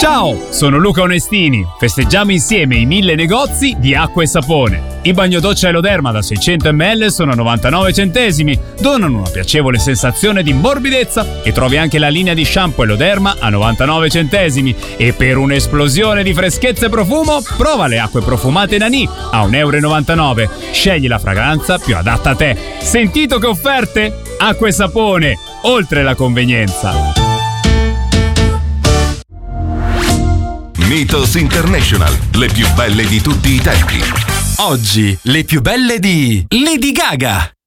Ciao, sono Luca Onestini. Festeggiamo insieme i 1000 negozi di acqua e sapone. I bagnodoccia Eloderma da 600 ml sono 99 centesimi, donano una piacevole sensazione di morbidezza e trovi anche la linea di shampoo Eloderma a 99 centesimi. E per un'esplosione di freschezza e profumo, prova le acque profumate Nani a 1,99 €. Scegli la fragranza più adatta a te. Sentito che offerte? Acqua e sapone, oltre la convenienza. Mythos International, le più belle di tutti i tempi. Oggi le più belle di Lady Gaga.